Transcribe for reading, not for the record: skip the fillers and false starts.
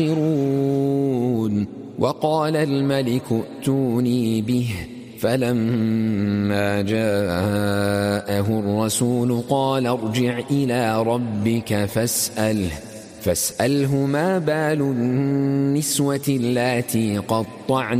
وقال الملك ائتوني به فلما جاءه الرسول قال ارجع إلى ربك فاسأله ما بال النسوة اللاتي قطعن